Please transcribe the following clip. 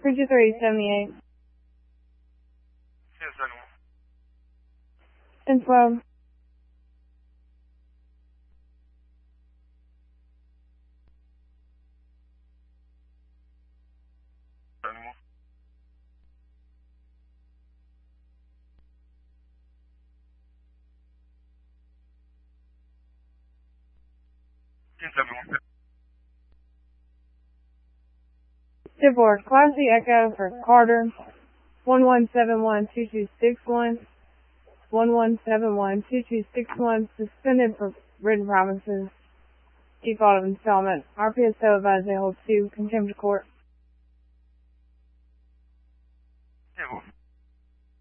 3378. Yes, animal. Info. Animal. Yes, everyone. Tibor, Classy Echo for Carter. 11712261. 11712261. Suspended for written promises. Default of installment. RPSO advised they hold 2. Contempt of court. Yeah, well,